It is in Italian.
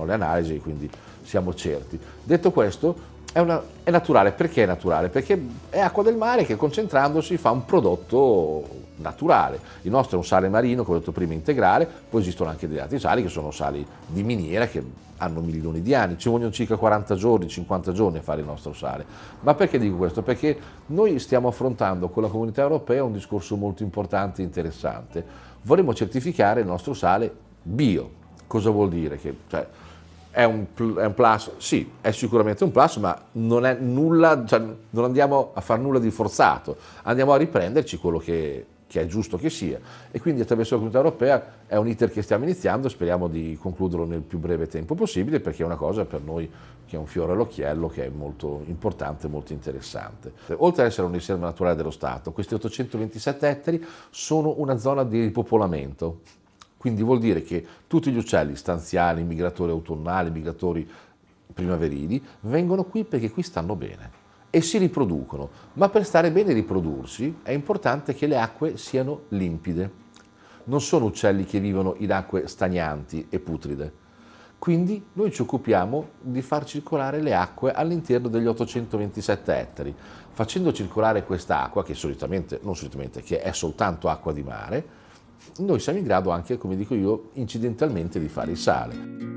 le analisi, quindi siamo certi. Detto questo, è naturale. Perché è naturale? Perché è acqua del mare che concentrandosi fa un prodotto naturale. Il nostro è un sale marino, come ho detto prima, integrale, poi esistono anche degli altri sali che sono sali di miniera che hanno milioni di anni, ci vogliono circa 40 giorni, 50 giorni a fare il nostro sale. Ma perché dico questo? Perché noi stiamo affrontando con la Comunità Europea un discorso molto importante e interessante. Vorremmo certificare il nostro sale bio. Cosa vuol dire? È un plus? Sì, è sicuramente un plus, ma non è nulla, cioè, non andiamo a fare nulla di forzato, andiamo a riprenderci quello che è giusto che sia. E quindi attraverso la Comunità Europea è un iter che stiamo iniziando, speriamo di concluderlo nel più breve tempo possibile, perché è una cosa per noi che è un fiore all'occhiello, che è molto importante, molto interessante. Oltre ad essere una riserva naturale dello Stato, questi 827 ettari sono una zona di ripopolamento. Quindi vuol dire che tutti gli uccelli stanziali, migratori autunnali, migratori primaverili, vengono qui perché qui stanno bene e si riproducono. Ma per stare bene e riprodursi è importante che le acque siano limpide. Non sono uccelli che vivono in acque stagnanti e putride. Quindi noi ci occupiamo di far circolare le acque all'interno degli 827 ettari. Facendo circolare quest'acqua, che che è soltanto acqua di mare, noi siamo in grado anche, come dico io, incidentalmente di fare il sale.